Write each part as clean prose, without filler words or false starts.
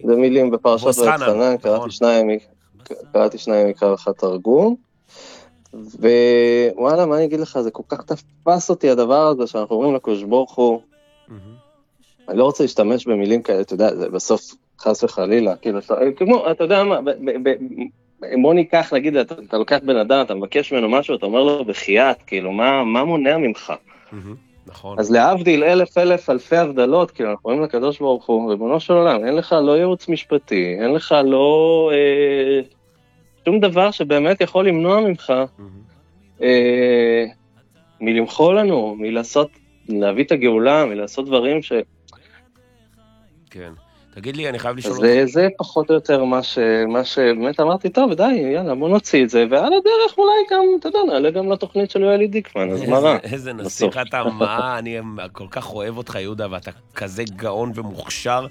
זה מילים בפרשת ואתחנן, קראתי שניים מקרא לך תרגום, ווואלה, מה אני אגיד לך, זה כל כך תפס אותי הדבר הזה, שאנחנו אומרים לקדוש ברוך הוא, אני לא רוצה להשתמש במילים כאלה, אתה יודע, זה בסוף חס וחלילה, כאילו, כמו, אתה יודע מה, בוא ניקח, נגיד, אתה לוקח בן אדם, אתה מבקש ממנו משהו, אתה אומר לו בחייאת, כאילו, מה מונע ממך? נכון. אז להבדיל אלפי הבדלות, כאילו, אנחנו רואים לקדוש ברוך הוא, ריבונו של עולם, אין לך לא ייעוץ משפטי, אין לך לא שום דבר שבאמת יכול למנוע ממך, מלמחול לנו, להביא את הגאולה, מלעשות דברים כן. תגיד לי, אני חייב לשאול אותך. זה פחות או יותר מה שבאמת אמרתי, טוב, די, יאללה, בוא נוציא את זה, ועל הדרך אולי גם, אתה יודע, נעלה גם לתוכנית של יואלי דיקמן, אז מה רע? איזה נסיך אתה, מה, אני כל כך אוהב אותך, יהודה, ואתה כזה גאון ומוכשר,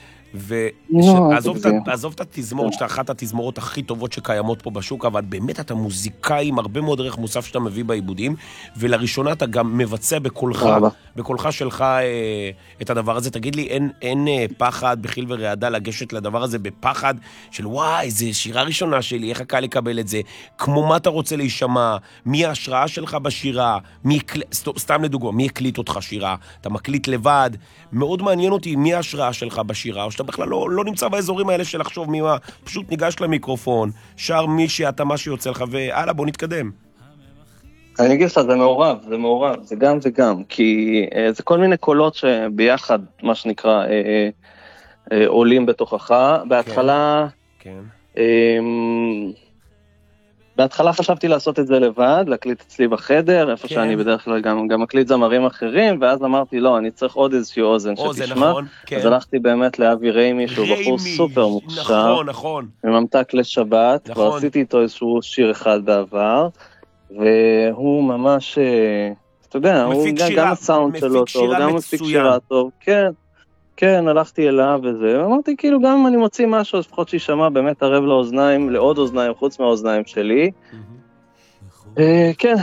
ועזוב את התזמורת, שאתה אחת התזמורות הכי טובות שקיימות פה בשוק, אבל באמת אתה מוזיקאי עם הרבה מאוד ערך מוסף שאתה מביא בעיבודים, ולראשונה אתה גם מבצע בקולך שלך את הדבר הזה. תגיד לי, אין פחד בחיל ורעדה לגשת לדבר הזה בפחד של וואי, זה שירה ראשונה שלי, איך הקל לקבל את זה, כמו מה אתה רוצה להישמע, מי ההשראה שלך בשירה, סתם לדוגמה, מי הקליט אותך שירה, אתה מקליט לבד, מאוד מעניין אותי מי ההשראה שלך בשירה, או שאתה בכלל לא נמצא באזורים האלה של לחשוב מי מה, פשוט ניגש למיקרופון, שר מי שאתה מה שיוצא לך, והלאה, בוא נתקדם. אני אגיד לך, זה מעורב, זה גם וגם, כי זה כל מיני קולות שביחד, מה שנקרא, עולים בתוכך. בהתחלה, בהתחלה חשבתי לעשות את זה לבד, להקליט אצלי בחדר, איפה שאני בדרך כלל גם מקליט זמרים אחרים, ואז אמרתי, לא, אני צריך עוד איזושהי אוזן שתשמע, אז הלכתי באמת לאבי ריימי, שהוא בחור סופר מוכשר, מממתק לשבת, ועשיתי איתו איזשהו שיר אחד בעבר, והוא ממש, אתה יודע, הוא גם הסאונד שלו טוב, גם מפיק שירה טוב, כן, הלכתי אליו וזה, ואמרתי כאילו גם אם אני מוציא משהו, אז לפחות שישמע באמת ערב לאוזניים, לעוד אוזניים, חוץ מהאוזניים שלי. כן,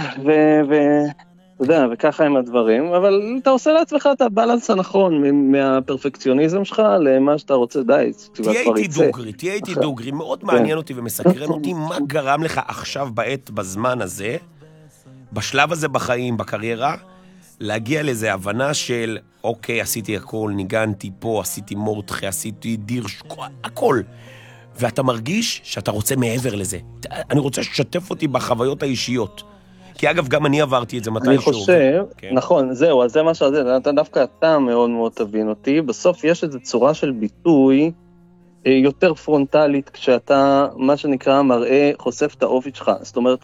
אתה יודע, וככה הם הדברים, אבל אתה עושה לעצמך את הבלנס הנכון, מהפרפקציוניזם שלך למה שאתה רוצה, די, תהיה איתי דוגרי, מאוד מעניין אותי ומסקרן אותי, מה גרם לך עכשיו בזמן הזה, בשלב הזה בחיים, בקריירה, להגיע לאיזו הבנה של, אוקיי, עשיתי הכל, ניגנתי פה, עשיתי מורדכי, עשיתי דירש, הכל. ואתה מרגיש שאתה רוצה מעבר לזה. אני רוצה שתשתף אותי בחוויות האישיות. כי אגב, גם אני עברתי את זה מתישהו. אני חושב, נכון, זהו, אז זה מה שזה, דווקא אתה מאוד מאוד תבין אותי. בסוף יש איזו צורה של ביטוי יותר פרונטלית, כשאתה, מה שנקרא, מראה, חושף את האופי שלך. זאת אומרת,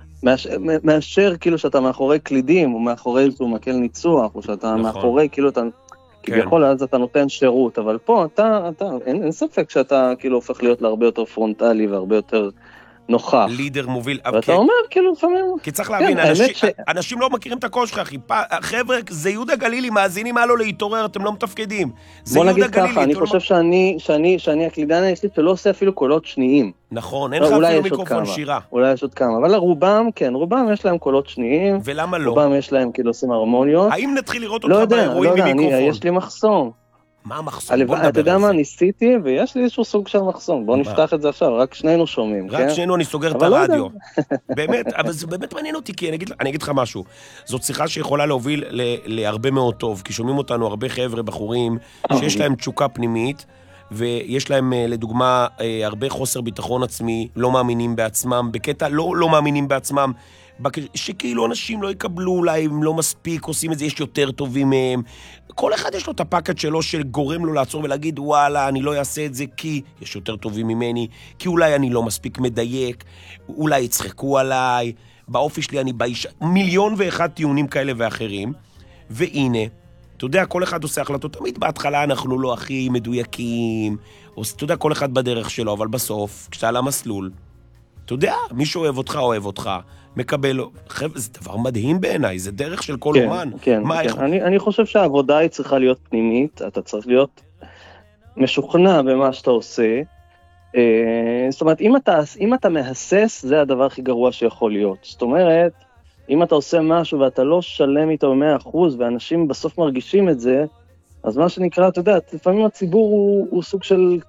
מאשר כאילו שאתה מאחורי קלידים, או מאחורי איזשהו מקל ניצוח, או שאתה מאחורי כאילו אתה, כביכול אז אתה נותן שירות, אבל פה אין ספק שאתה כאילו הופך להיות להרבה יותר פרונטלי, והרבה יותר נוכח. לידר מוביל. ואתה אומר כאילו לפעמים. כי צריך להבין, אנשים לא מכירים את הקול שלך, אחי. חבר'ה, זה יהודה גלילי, מאזינים מה לו להתעורר, אתם לא מתפקדים. בוא נגיד ככה, אני חושב שאני הקלידן היחיד שלא עושה אפילו קולות שניים. נכון, אין לך אפילו מיקרופון שירה. אולי יש עוד כמה, אבל רובם, כן, רובם יש להם קולות שניים. ולמה לא? רובם יש להם כאילו עושים הרמוניות. האם נתחיל לראות אותך באירועים ממיקרופון? יש לי מחסום. מה המחסום? בוא נדבר על זה. אתה יודע מה, ניסיתי, ויש לי איזשהו סוג של מחסום. בוא נפתח את זה עכשיו, רק שנינו שומעים. רק שנינו, אני סוגר את הרדיו. באמת, אבל זה באמת מעניין אותי, כי אני אגיד לך משהו. זאת שיחה שיכולה להוביל להרבה מאוד טוב, כי שומעים אותנו הרבה חבר'ה, בחורים, שיש להם תשוקה פנימית, ויש להם, לדוגמה, הרבה חוסר ביטחון עצמי, לא מאמינים בעצמם, בקטע לא מאמינים בעצמם, שכאילו אנשים לא יקבלו, אולי הם לא מספיק, עושים את זה, יש יותר טובים מהם. כל אחד יש לו את הפאקט שלו שגורם לו לעצור ולהגיד, וואלה, אני לא אעשה את זה כי יש יותר טובים ממני, כי אולי אני לא מספיק מדייק, אולי יצחקו עליי, באופי שלי אני באיש, 1,000,001 טיעונים כאלה ואחרים, והנה, אתה יודע, כל אחד עושה החלטות, תמיד בהתחלה אנחנו לא הכי מדויקים, או אתה יודע, כל אחד בדרך שלו, אבל בסוף, כשאתה על המסלול, אתה יודע, מי שאוהב אותך, מקבל לו. חבר'ה, זה דבר מדהים בעיניי, זה דרך של כל אומן. כן. אני חושב שהעבודה היא צריכה להיות פנימית, אתה צריך להיות משוכנע במה שאתה עושה. זאת אומרת, אם אתה מהסס, זה הדבר הכי גרוע שיכול להיות. זאת אומרת, אם אתה עושה משהו ואתה לא שלם איתו 100%, ואנשים בסוף מרגישים את זה, אז מה שנקרא, אתה יודע, לפעמים הציבור הוא סוג של